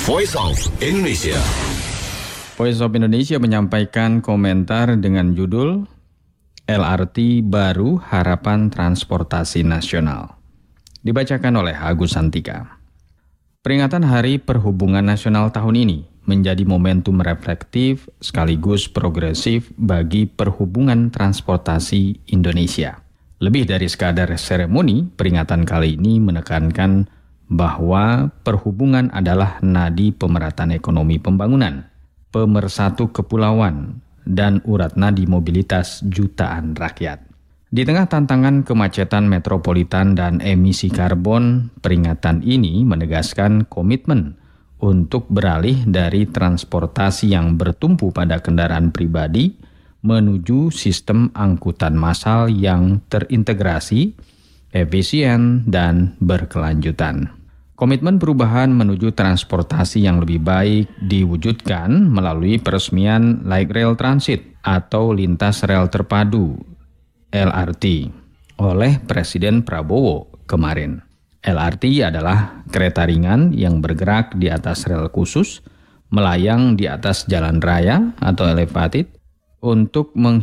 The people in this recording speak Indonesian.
Voice of Indonesia. Voice of Indonesia menyampaikan komentar dengan judul LRT Baru Harapan Transportasi Nasional. Dibacakan oleh Agus Santika. Peringatan Hari Perhubungan Nasional tahun ini menjadi momentum reflektif sekaligus progresif bagi perhubungan transportasi Indonesia. Lebih dari sekadar seremoni, peringatan kali ini menekankan bahwa perhubungan adalah nadi pemerataan ekonomi pembangunan, pemersatu kepulauan, dan urat nadi mobilitas jutaan rakyat. Di tengah tantangan kemacetan metropolitan dan emisi karbon, peringatan ini menegaskan komitmen untuk beralih dari transportasi yang bertumpu pada kendaraan pribadi menuju sistem angkutan massal yang terintegrasi, efisien, dan berkelanjutan. Komitmen perubahan menuju transportasi yang lebih baik diwujudkan melalui peresmian Light Rail Transit atau lintas rel terpadu LRT oleh Presiden Prabowo kemarin. LRT adalah kereta ringan yang bergerak di atas rel khusus, melayang di atas jalan raya atau elevated untuk